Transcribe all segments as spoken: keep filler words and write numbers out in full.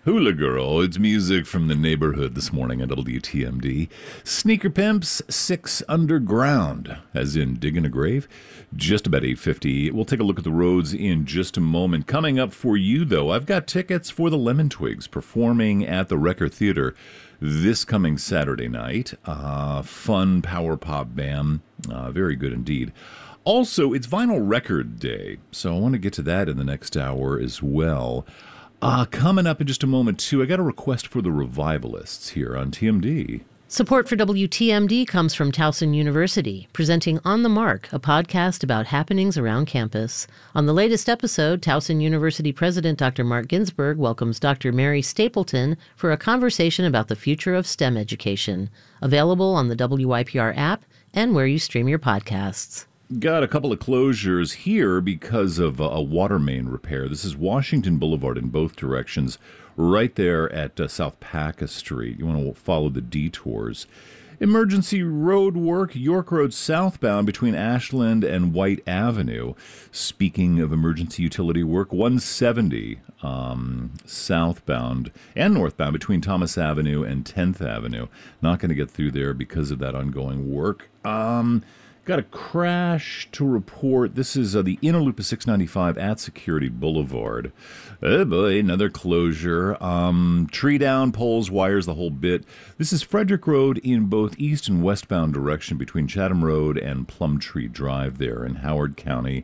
Hula Girl, it's music from the neighborhood this morning at W T M D. Sneaker Pimps, Six Underground, as in digging a grave. Just about eight fifty. We'll take a look at the roads in just a moment. Coming up for you, though, I've got tickets for the Lemon Twigs performing at the Record Theater this coming Saturday night. Uh, fun power pop band. Uh, very good indeed. Also, it's Vinyl Record Day, so I want to get to that in the next hour as well. Uh, coming up in just a moment, too, I got a request for the Revivalists here on T M D. Support for W T M D comes from Towson University, presenting On the Mark, a podcast about happenings around campus. On the latest episode, Towson University President Doctor Mark Ginsburg welcomes Doctor Mary Stapleton for a conversation about the future of STEM education. Available on the W I P R app and where you stream your podcasts. Got a couple of closures here because of a water main repair. This is Washington Boulevard in both directions, right there at uh, South Paca Street. You want to follow the detours. Emergency road work, York Road southbound between Ashland and White Avenue. Speaking of emergency utility work, one seventy um, southbound and northbound between Thomas Avenue and tenth Avenue. Not going to get through there because of that ongoing work. Um... Got a crash to report. This is uh, the inner loop of six ninety-five at Security Boulevard. Oh boy, another closure. Um, tree down, poles, wires, the whole bit. This is Frederick Road in both east and westbound direction between Chatham Road and Plumtree Drive there in Howard County.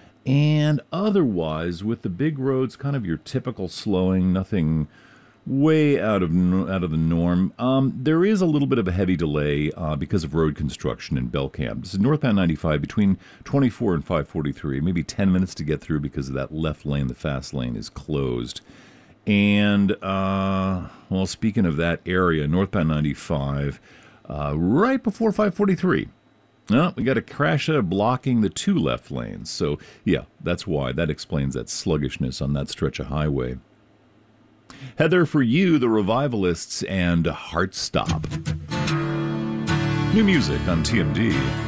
And otherwise, with the big roads, kind of your typical slowing, nothing way out of out of the norm. Um, there is a little bit of a heavy delay uh, because of road construction in Belcamp. This is northbound ninety-five between twenty-four and five forty-three. Maybe ten minutes to get through because of that left lane. The fast lane is closed. And, uh, well, speaking of that area, northbound ninety-five, uh, right before five forty-three. No, we got a crash there blocking the two left lanes. So, yeah, that's why. That explains that sluggishness on that stretch of highway. Heather, for you, the Revivalists and Heartstop. New music on T M D.